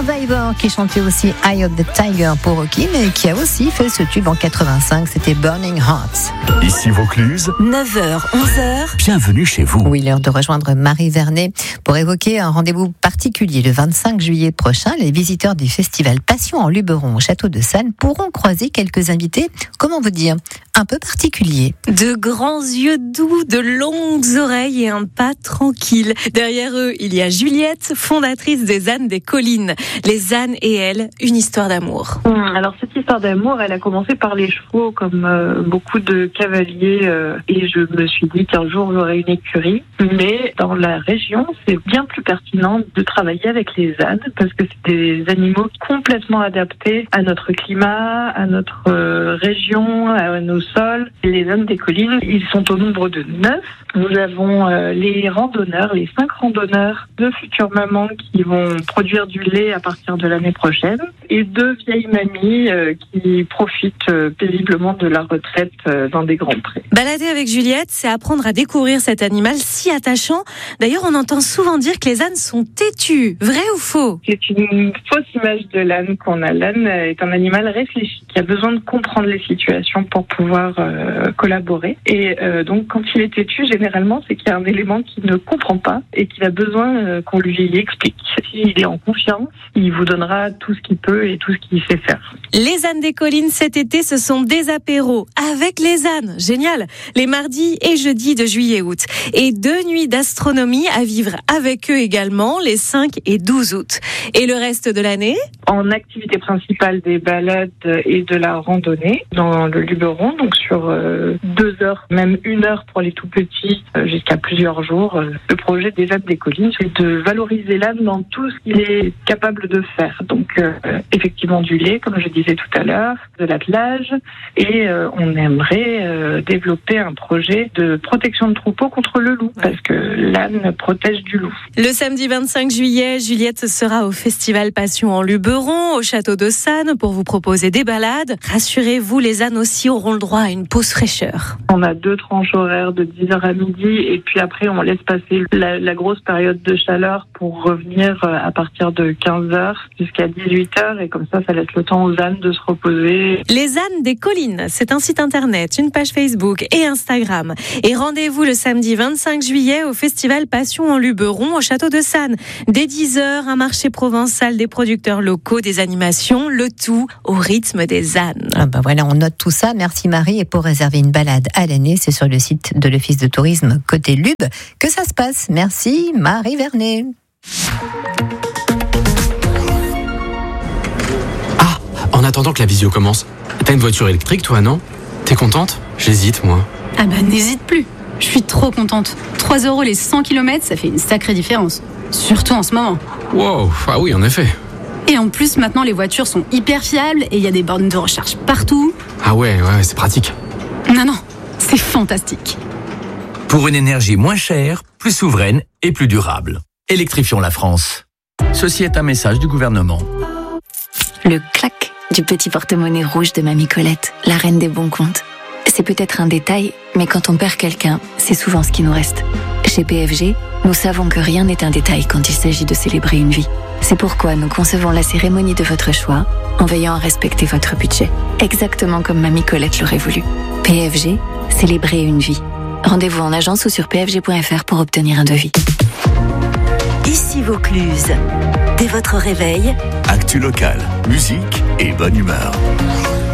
Survivor qui chantait aussi Eye of the Tiger pour Rocky, mais qui a aussi fait ce tube en 85, c'était Burning Hearts. Ici Vaucluse, 9h, 11h. Bienvenue chez vous. Oui, l'heure de rejoindre Marie Vernet pour évoquer un rendez-vous particulier. Le 25 juillet prochain, les visiteurs du festival Passion en Luberon au château de Sannes pourront croiser quelques invités, comment vous dire, un peu particuliers. De grands yeux doux, de longues oreilles et un pas tranquille. Derrière eux, il y a Juliette, fondatrice des ânes des collines. Les ânes et elle, une histoire d'amour. Alors cette histoire d'amour, elle a commencé par les chevaux, comme beaucoup de cavaliers, et je me suis dit qu'un jour j'aurais une écurie. Mais dans la région, c'est bien plus pertinent de travailler avec les ânes parce que c'est des animaux complètement adaptés à notre climat, à notre région, à nos sols. Les ânes des collines, ils sont au nombre de 9. Nous avons les randonneurs, les 5 randonneurs, 2 futures mamans qui vont produire du lait à partir de l'année prochaine et 2 vieilles mamies qui profitent paisiblement de la retraite dans des grands prés. Balader avec Juliette, c'est apprendre à découvrir cet animal si attachant. D'ailleurs, on entend souvent dire que les ânes sont têtus. Vrai ou faux ? C'est une fausse image de l'âne qu'on a. L'âne est un animal réfléchi qui a besoin de comprendre les situations pour pouvoir collaborer. Et donc, quand il est têtu, généralement, c'est qu'il y a un élément qu'il ne comprend pas et qu'il a besoin qu'on lui explique. S'il est en confiance, il vous donnera tout ce qu'il peut et tout ce qu'il sait faire. Les ânes des collines cet été, ce sont des apéros avec les ânes. Génial. Les mardis et jeudis de juillet-août. Et 2 nuits d'astronomie à vivre avec eux également, les 5 et 12 août. Et le reste de l'année ? En activité principale, des balades et de la randonnée dans le Luberon, donc sur 2 heures, même 1 heure pour les tout petits, jusqu'à plusieurs jours. Le projet des ânes des collines, c'est de valoriser l'âne dans tout ce qu'il est capable de faire. Donc effectivement du lait, comme je disais tout à l'heure, de l'attelage, et on aimerait développer un projet de protection de troupeau contre le loup, parce que l'âne protège du loup. Le samedi 25 juillet, Juliette sera au Festival Passion en Luberon, au château de Sannes, pour vous proposer des balades. Rassurez-vous, les ânes aussi auront le droit à une pause fraîcheur. On a 2 tranches horaires de 10h à midi, et puis après on laisse passer la grosse période de chaleur pour revenir à partir de 15h jusqu'à 18h, et comme ça laisse le temps aux ânes de se reposer. Les ânes des collines, c'est un site internet, une page Facebook et Instagram. Et rendez-vous le samedi 25 juillet au Festival Passion en Luberon, au château de Sannes. Dès 10h, un marché provençal des producteurs locaux, des animations, le tout au rythme des ânes. Voilà, on note tout ça. Merci Marie. Et pour réserver une balade à l'année, c'est sur le site de l'Office de tourisme côté Lube que ça se passe. Merci Marie Vernet. En attendant que la visio commence, t'as une voiture électrique toi, non ? T'es contente ? J'hésite, moi. Ah bah n'hésite plus, je suis trop contente. 3 € les 100 km, ça fait une sacrée différence. Surtout en ce moment. Wow, ah oui, en effet. Et en plus, maintenant, les voitures sont hyper fiables et il y a des bornes de recharge partout. Ah ouais, c'est pratique. Non, c'est fantastique. Pour une énergie moins chère, plus souveraine et plus durable. Électrifions la France. Ceci est un message du gouvernement. Le clac du petit porte-monnaie rouge de Mamie Colette, la reine des bons comptes. C'est peut-être un détail, mais quand on perd quelqu'un, c'est souvent ce qui nous reste. Chez PFG, nous savons que rien n'est un détail quand il s'agit de célébrer une vie. C'est pourquoi nous concevons la cérémonie de votre choix en veillant à respecter votre budget. Exactement comme Mamie Colette l'aurait voulu. PFG, célébrer une vie. Rendez-vous en agence ou sur pfg.fr pour obtenir un devis. Ici Vaucluse. Dès votre réveil, Actu local, musique et bonne humeur.